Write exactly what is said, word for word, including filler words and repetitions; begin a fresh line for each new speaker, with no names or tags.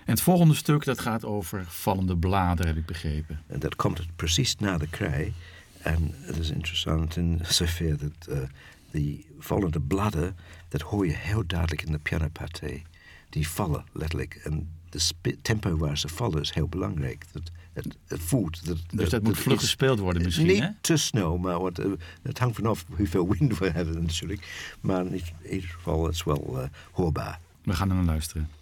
En het volgende stuk dat gaat over vallende bladeren, heb ik begrepen.
En dat komt precies na de krij. En het is interessant in zover dat uh, die vallende bladeren, dat hoor je heel duidelijk in de pianopartij. Die vallen letterlijk. En de sp- tempo waar ze vallen is heel belangrijk. Dat, het, het voelt. Dat,
dus dat, dat moet vlug gespeeld worden misschien,
niet
hè?
Niet te snel, maar wat, uh, het hangt vanaf hoeveel wind we hebben natuurlijk. Maar in ieder geval, het is wel uh, hoorbaar.
We gaan er naar luisteren.